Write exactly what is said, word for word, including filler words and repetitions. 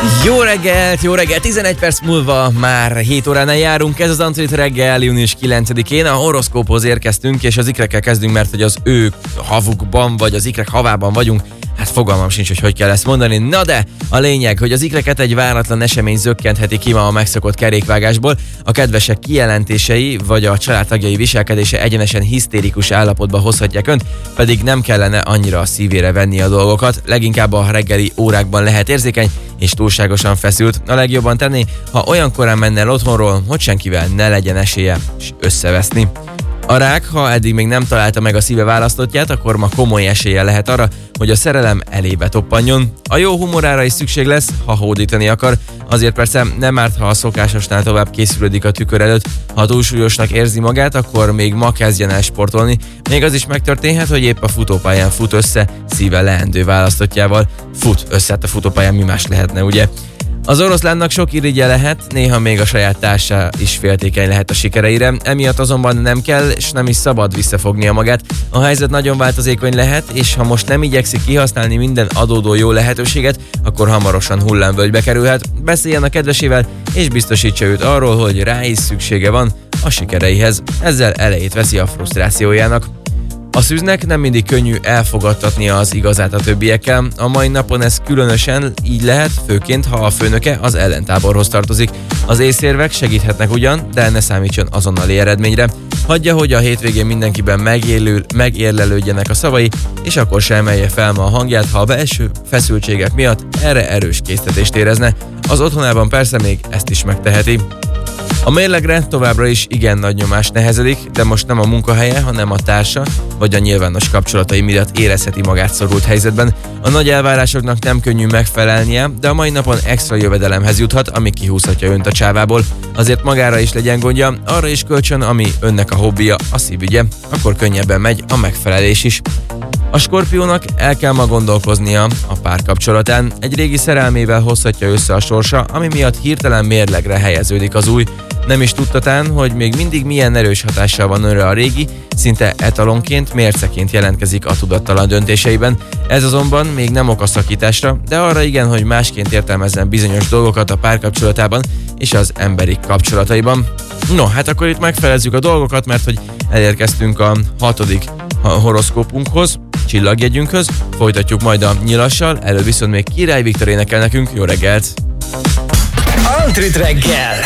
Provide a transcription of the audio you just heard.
Jó reggelt, jó reggelt, tizenegy perc múlva már hét óránál járunk, ez az Antrit reggel, június kilencedikén, a horoszkóphoz érkeztünk, és az ikrekkel kezdünk, mert hogy az ő havukban, vagy az ikrek havában vagyunk, hát fogalmam sincs, hogy hogy kell ezt mondani. Na de, a lényeg, hogy az ikreket egy váratlan esemény zökkentheti ki ma a megszokott kerékvágásból, a kedvesek kijelentései, vagy a családtagjai viselkedése egyenesen hisztérikus állapotba hozhatják önt, pedig nem kellene annyira a szívére venni a dolgokat, leginkább a reggeli órákban lehet érzékeny, és túlságosan feszült. A legjobban tenni, ha olyan korán menne el otthonról, hogy senkivel ne legyen esélye és összeveszni. A rák, ha eddig még nem találta meg a szíve választottját, akkor ma komoly esélye lehet arra, hogy a szerelem elébe toppanjon. A jó humorára is szükség lesz, ha hódítani akar, azért persze nem árt, ha a szokásosnál tovább készülődik a tükör előtt. Ha túlsúlyosnak érzi magát, akkor még ma kezdjen el sportolni. Még az is megtörténhet, hogy épp a futópályán fut össze szíve leendő választottjával. Fut össze a futópályán, mi más lehetne, ugye? Az oroszlánnak sok irigye lehet, néha még a saját társa is féltékeny lehet a sikereire, emiatt azonban nem kell és nem is szabad visszafognia magát. A helyzet nagyon változékony lehet, és ha most nem igyekszik kihasználni minden adódó jó lehetőséget, akkor hamarosan hullámvölgybe kerülhet. Beszéljen a kedvesével, és biztosítsa őt arról, hogy rá is szüksége van a sikereihez. Ezzel elejét veszi a frusztrációjának. A szűznek nem mindig könnyű elfogadtatnia az igazát a többiekkel. A mai napon ez különösen így lehet, főként ha a főnöke az ellentáborhoz tartozik. Az észérvek segíthetnek ugyan, de ne számítson azonnali eredményre. Hagyja, hogy a hétvégén mindenkiben megélő, megérlelődjenek a szavai, és akkor se emelje fel ma a hangját, ha a belső feszültségek miatt erre erős késztetést érezne. Az otthonában persze még ezt is megteheti. A mérlegre továbbra is igen nagy nyomás nehezedik, de most nem a munkahelye, hanem a társa vagy a nyilvános kapcsolatai miatt érezheti magát szorult helyzetben. A nagy elvárásoknak nem könnyű megfelelnie, de a mai napon extra jövedelemhez juthat, ami kihúzhatja önt a csávából. Azért magára is legyen gondja, arra is kölcsön, ami önnek a hobbija, a szívügye, akkor könnyebben megy a megfelelés is. A Skorpiónak el kell ma gondolkoznia a párkapcsolatán, egy régi szerelmével hozhatja össze a sorsa, ami miatt hirtelen mérlegre helyeződik az új. Nem is tudtatán, hogy még mindig milyen erős hatással van önre a régi, szinte etalonként, mérceként jelentkezik a tudattalan döntéseiben. Ez azonban még nem ok a szakításra, de arra igen, hogy másként értelmezzen bizonyos dolgokat a párkapcsolatában és az emberi kapcsolataiban. No, hát akkor itt megfelezzük a dolgokat, mert hogy elérkeztünk a hatodik horoszkópunkhoz, csillagjegyünkhöz, folytatjuk majd a nyilassal, előbb viszont még Király Viktor énekel nekünk. Jó reggelt! Antrit reggel!